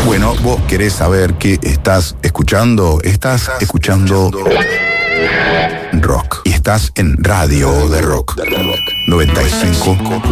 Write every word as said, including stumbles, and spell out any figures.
Bueno, vos querés saber qué estás escuchando. Estás, estás escuchando, escuchando rock. Y estás en Radio de Rock. noventa y cinco